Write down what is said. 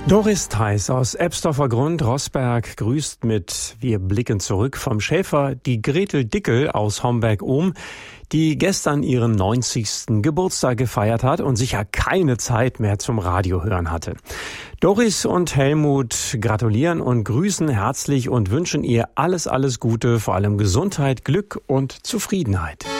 Doris Theis aus Ebsdorfer Grund, Rossberg, grüßt mit Wir blicken zurück vom Schäfer die Gretel Dickel aus Homberg-Ohm, die gestern ihren 90. Geburtstag gefeiert hat und sicher keine Zeit mehr zum Radiohören hatte. Doris und Helmut gratulieren und grüßen herzlich und wünschen ihr alles Gute, vor allem Gesundheit, Glück und Zufriedenheit.